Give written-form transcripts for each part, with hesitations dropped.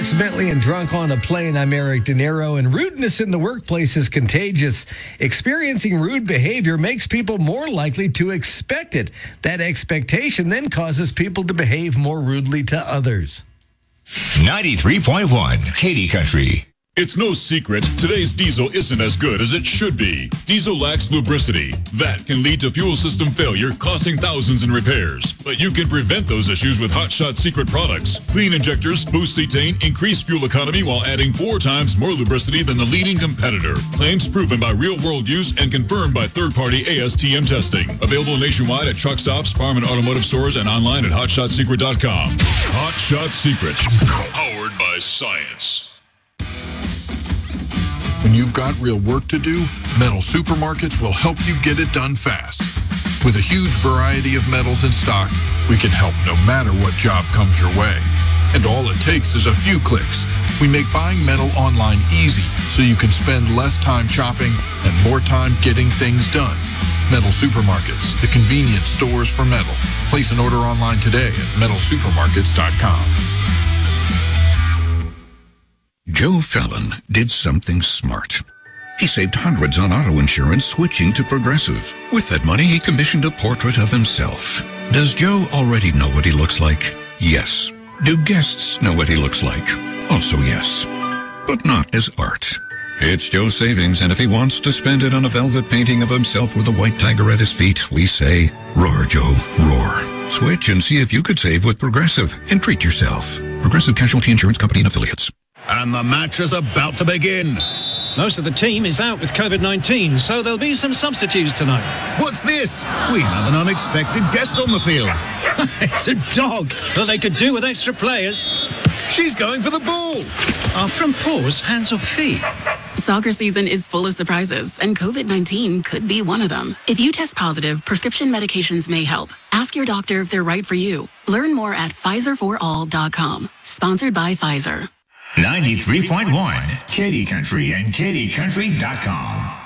accidentally and drunk on a plane. I'm Eric De Niro, and rudeness in the workplace is contagious. Experiencing rude behavior makes people more likely to expect it. That expectation then causes people to behave more rudely to others. 93.1 Katy Country. It's no secret, today's diesel isn't as good as it should be. Diesel lacks lubricity. That can lead to fuel system failure, costing thousands in repairs. But you can prevent those issues with Hot Shot Secret products. Clean injectors, boost cetane, increase fuel economy while adding 4 times more lubricity than the leading competitor. Claims proven by real-world use and confirmed by third-party ASTM testing. Available nationwide at truck stops, farm and automotive stores, and online at hotshotsecret.com. Hot Shot Secret, powered by science. When you've got real work to do, Metal Supermarkets will help you get it done fast. With a huge variety of metals in stock, we can help no matter what job comes your way. And all it takes is a few clicks. We make buying metal online easy so you can spend less time shopping and more time getting things done. Metal Supermarkets, the convenient stores for metal. Place an order online today at metalsupermarkets.com. Joe Fallon did something smart. He saved hundreds on auto insurance switching to Progressive. With that money, he commissioned a portrait of himself. Does Joe already know what he looks like? Yes. Do guests know what he looks like? Also yes. But not as art. It's Joe's savings, and if he wants to spend it on a velvet painting of himself with a white tiger at his feet, we say, roar, Joe, roar. Switch and see if you could save with Progressive and treat yourself. Progressive Casualty Insurance Company and Affiliates. And the match is about to begin. Most of the team is out with COVID-19, so there'll be some substitutes tonight. What's this? We have an unexpected guest on the field. It's a dog, but they could do with extra players. She's going for the ball. Are from paws, hands or feet? Soccer season is full of surprises, and COVID-19 could be one of them. If you test positive, prescription medications may help. Ask your doctor if they're right for you. Learn more at PfizerForAll.com. Sponsored by Pfizer. 93.1 Katy Country and KatyCountry.com.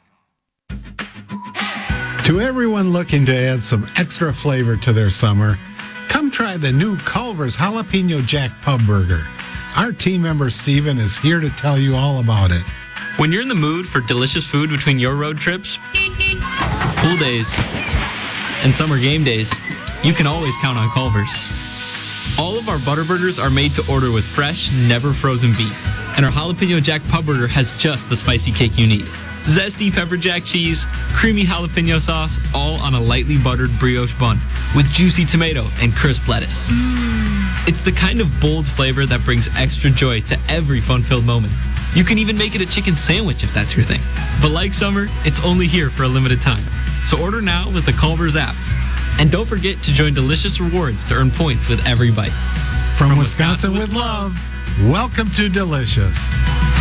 To everyone looking to add some extra flavor to their summer, come try the new Culver's Jalapeno Jack Pub Burger. Our team member Steven is here to tell you all about it. When you're in the mood for delicious food between your road trips, pool days, and summer game days, you can always count on Culver's. All of our butter burgers are made to order with fresh, never frozen beef. And our Jalapeno Jack Pub Burger has just the spicy kick you need. Zesty pepper jack cheese, creamy jalapeno sauce, all on a lightly buttered brioche bun with juicy tomato and crisp lettuce. It's the kind of bold flavor that brings extra joy to every fun-filled moment. You can even make it a chicken sandwich if that's your thing. But like summer, it's only here for a limited time. So order now with the Culver's app. And don't forget to join Delicious Rewards to earn points with every bite. From Wisconsin with love, welcome to Delicious.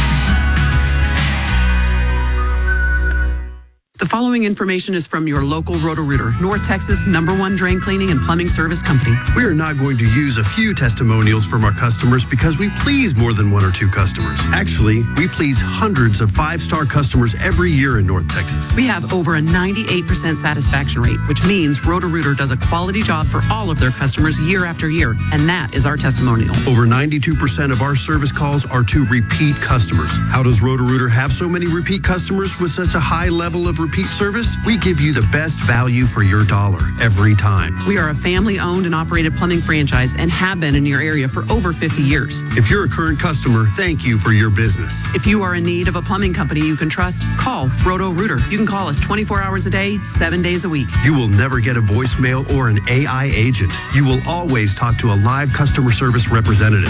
The following information is from your local Roto-Rooter, North Texas' #1 drain cleaning and plumbing service company. We are not going to use a few testimonials from our customers because we please more than 1 or 2 customers. Actually, we please hundreds of 5-star customers every year in North Texas. We have over a 98% satisfaction rate, which means Roto-Rooter does a quality job for all of their customers year after year, and that is our testimonial. Over 92% of our service calls are to repeat customers. How does Roto-Rooter have so many repeat customers with such a high level of repeat service? We give you the best value for your dollar every time. We are a family-owned and operated plumbing franchise and have been in your area for over 50 years. If you're a current customer, thank you for your business. If you are in need of a plumbing company you can trust, call Roto-Rooter. You can call us 24 hours a day, 7 days a week. You will never get a voicemail or an AI agent. You will always talk to a live customer service representative.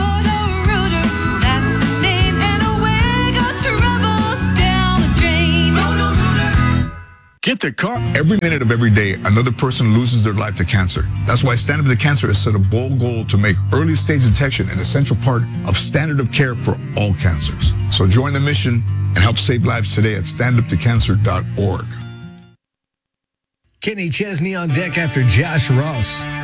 Get the car. Every minute of every day, another person loses their life to cancer. That's why Stand Up to Cancer has set a bold goal to make early stage detection an essential part of standard of care for all cancers. So join the mission and help save lives today at standuptocancer.org. Kenny Chesney on deck after Josh Ross.